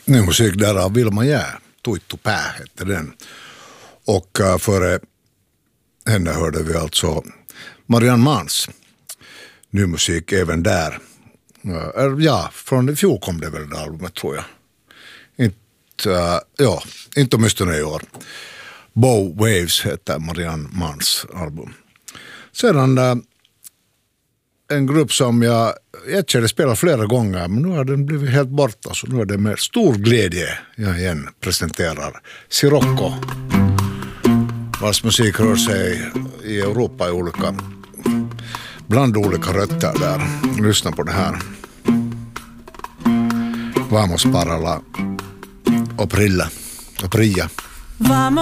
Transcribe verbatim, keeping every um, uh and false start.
ny musik där av Vilma Jää, Tuittu pää hette den. Och uh, före henne hörde vi alltså Marianne Mans, ny musik även där. Uh, ja, från i fjol kom det väl det albumet tror jag. Inte, uh, ja, inte åtminstone i år. Bow Waves heter Marianne Mans album. Sedan uh, en grupp som jag jag spelat flera gånger, men nu har den blivit helt borta, så nu är det med stor glädje jag igen presenterar Sirocco, vars musik rör sig i Europa i olika, bland olika rötter där. Lyssna på det här. Vamos para la Oprilla, Oprilla.